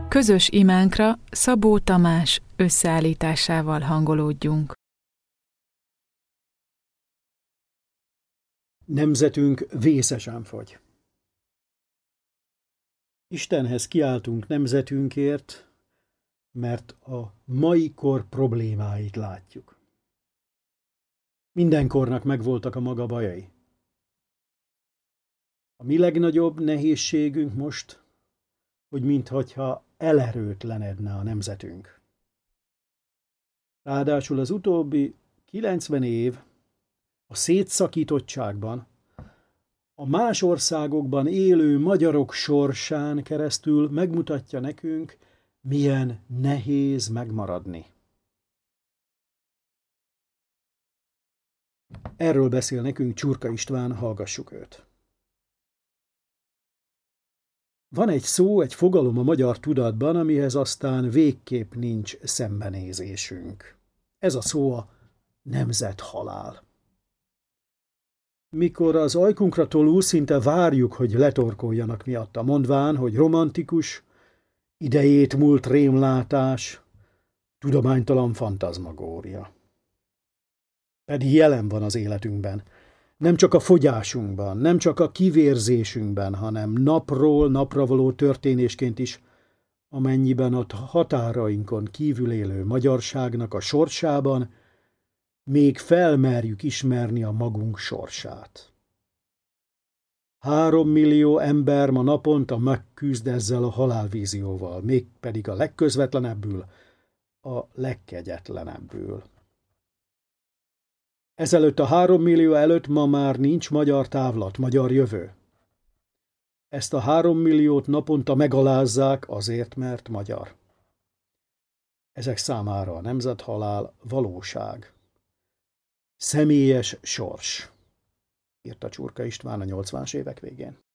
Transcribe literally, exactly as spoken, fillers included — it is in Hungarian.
Közös imánkra Szabó Tamás összeállításával hangolódjunk. Nemzetünk vészesen fogy. Istenhez kiáltunk nemzetünkért, mert a mai kor problémáit látjuk. Minden kornak megvoltak a maga bajai. A mi legnagyobb nehézségünk most, hogy minthogyha elerőtlenedne a nemzetünk. Ráadásul az utóbbi kilencven év a szétszakítottságban, a más országokban élő magyarok sorsán keresztül megmutatja nekünk, milyen nehéz megmaradni. Erről beszél nekünk Csurka István, hallgassuk őt. Van egy szó, egy fogalom a magyar tudatban, amihez aztán végképp nincs szembenézésünk. Ez a szó a nemzethalál. Mikor az ajkunkra tolul, szinte várjuk, hogy letorkoljanak miatta, mondván, hogy romantikus, idejét múlt rémlátás, tudománytalan fantazmagória. Pedig jelen van az életünkben, nem csak a fogyásunkban, nem csak a kivérzésünkben, hanem napról napra való történésként is, amennyiben a határainkon kívül élő magyarságnak a sorsában még felmerjük ismerni a magunk sorsát. Három millió ember ma naponta megküzd ezzel a halálvízióval, mégpedig a legközvetlenebbül, a legkegyetlenebbül. Ezelőtt a három millió előtt ma már nincs magyar távlat, magyar jövő. Ezt a három milliót naponta megalázzák azért, mert magyar. Ezek számára a nemzethalál valóság. Személyes sors, írta Csurka István a nyolcvanas évek végén.